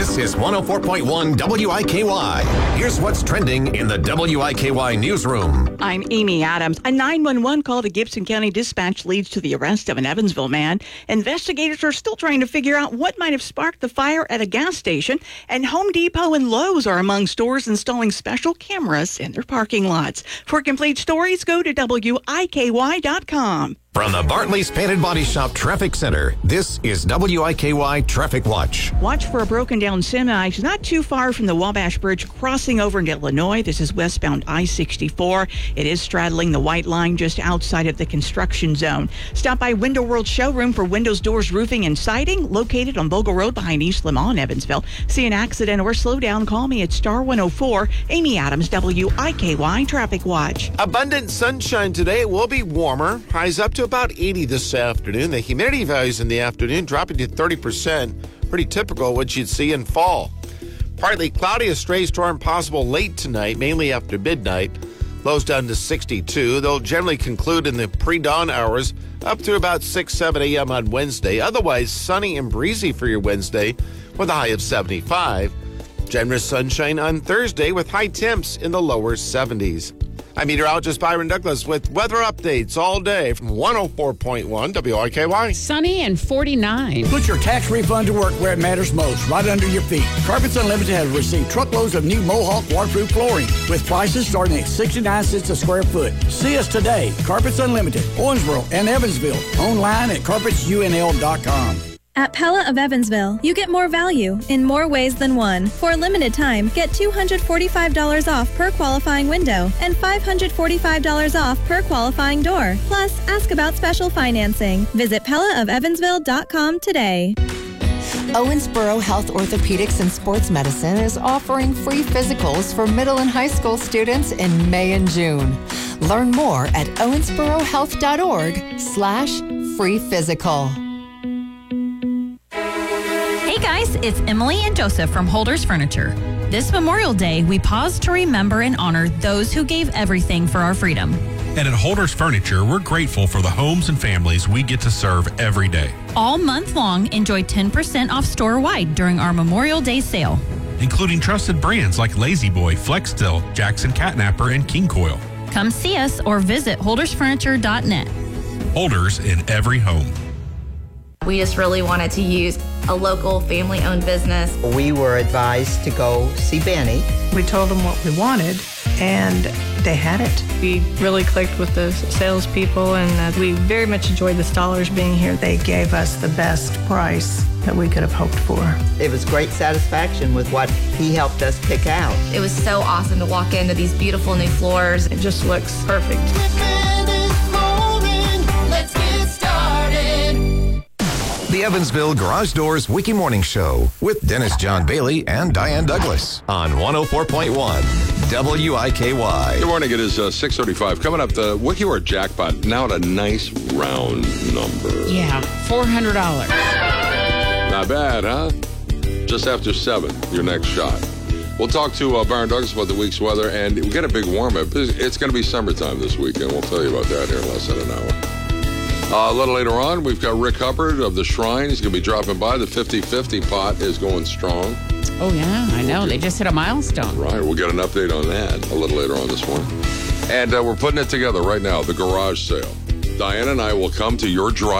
This is 104.1 WIKY. Here's what's trending in the WIKY newsroom. I'm Amy Adams. A 911 call to Gibson County Dispatch leads to the arrest of an Evansville man. Investigators are still trying to figure out what might have sparked the fire at a gas station. And Home Depot and Lowe's are among stores installing special cameras in their parking lots. For complete stories, go to WIKY.com. From the Bartley's Painted Body Shop Traffic Center, this is WIKY Traffic Watch. Watch for a broken down semi not too far from the Wabash Bridge crossing over into Illinois. This is westbound I-64. It is straddling the white line just outside of the construction zone. Stop by Window World Showroom for windows, doors, roofing, and siding, located on Bogle Road behind East Lamar in Evansville. See an accident or slow down, call me at star 104. Amy Adams, WIKY Traffic Watch. Abundant sunshine today. It will be warmer. Highs up to about 80 this afternoon. The humidity values in the afternoon dropping to 30%. Pretty typical of what you'd see in fall. Partly cloudy, a stray storm possible late tonight, mainly after midnight. Lows down to 62. They'll generally conclude in the pre-dawn hours up to about 6, 7 a.m. on Wednesday. Otherwise, sunny and breezy for your Wednesday with a high of 75. Generous sunshine on Thursday with high temps in the lower 70s. I'm meteorologist Byron Douglas with weather updates all day from 104.1 WIKY. Sunny and 49. Put your tax refund to work where it matters most, right under your feet. Carpets Unlimited has received truckloads of new Mohawk waterproof flooring with prices starting at 69 cents a square foot. See us today. Carpets Unlimited, Owensboro and Evansville. Online at carpetsunl.com. At Pella of Evansville, you get more value in more ways than one. For a limited time, get $245 off per qualifying window and $545 off per qualifying door. Plus, ask about special financing. Visit PellaofEvansville.com today. Owensboro Health Orthopedics and Sports Medicine is offering free physicals for middle and high school students in May and June. Learn more at owensborohealth.org/free physical. Hey guys, it's Emily and Joseph from Holders Furniture. This Memorial Day, we pause to remember and honor those who gave everything for our freedom. And at Holders Furniture, we're grateful for the homes and families we get to serve every day. All month long, enjoy 10% off store-wide during our Memorial Day sale. Including trusted brands like Lazy Boy, Flexsteel, Jackson Catnapper, and King Coil. Come see us or visit holdersfurniture.net. Holders in every home. We just really wanted to use a local family-owned business. We were advised to go see Benny. We told them what we wanted, and they had it. We really clicked with the salespeople, and we very much enjoyed the stallers being here. They gave us the best price that we could have hoped for. It was great satisfaction with what he helped us pick out. It was so awesome to walk into these beautiful new floors. It just looks perfect. The Evansville Garage Doors Wiki Morning Show with Dennis John Bailey and Diane Douglas on 104.1 WIKY. Good morning. It is 6:35. Coming up, the WikiWare jackpot now at a nice round number. Yeah, $400. Not bad, huh? Just after 7, your next shot. We'll talk to Byron Douglas about the week's weather, and we get a big warm-up. It's going to be summertime this weekend. We'll tell you about that here in less than an hour. A little later on, we've got Rick Hubbard of the Shrine. He's going to be dropping by. The 50-50 pot is going strong. Oh, yeah, I know. They just hit a milestone. Right. We'll get an update on that a little later on this morning. And we're putting it together right now, the garage sale. Diane and I will come to your drive.